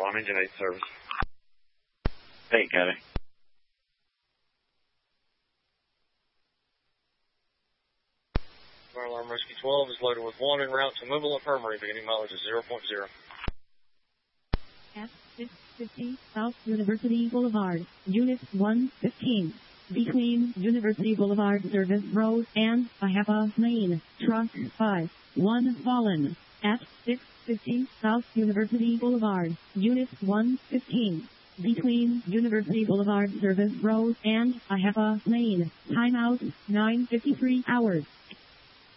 alarm, engine 8 service. 8, got it. Fire alarm rescue 12 is loaded with 1 en route to Mobile Infirmary, beginning mileage of 0.0. At 650 South University Boulevard, Unit 115. Between University Boulevard Service Road and Ahapa Lane, Truck 5, 1 fallen. At 650 South University Boulevard, Unit 115. Between University Boulevard Service Road and Ahapa Lane. Timeout 9:53 hours.